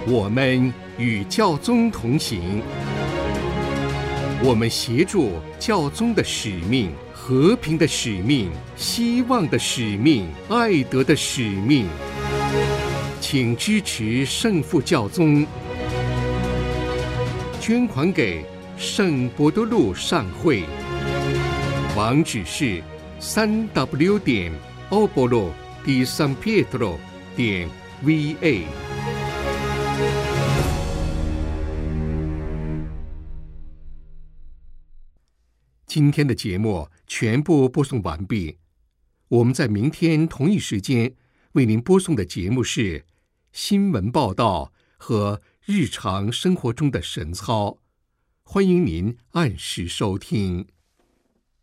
我们与教宗同行，我们协助教宗的使命，和平的使命，希望的使命，爱德的使命。请支持圣父教宗，捐款给圣伯多禄上会，网址是3w.obolo.di San Pietro.va。今天的节目全部播送完毕，我们在明天同一时间为您播送的节目是新闻报道和日常生活中的神操，欢迎您按时收听。